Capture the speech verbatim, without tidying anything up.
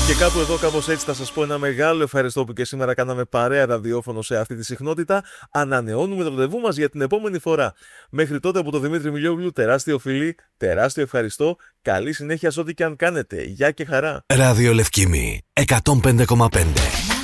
Και κάπου εδώ, κάπως έτσι, θα σας πω ένα μεγάλο ευχαριστώ που και σήμερα κάναμε παρέα ραδιόφωνο σε αυτή τη συχνότητα. Ανανεώνουμε το ραντεβού μας για την επόμενη φορά. Μέχρι τότε, από τον Δημήτρη Μιλιόγλου, τεράστιο φιλί, τεράστιο ευχαριστώ. Καλή συνέχεια σε ό,τι και αν κάνετε. Γεια και χαρά. Ράδιο Λευκήμη εκατόν πέντε κόμμα πέντε.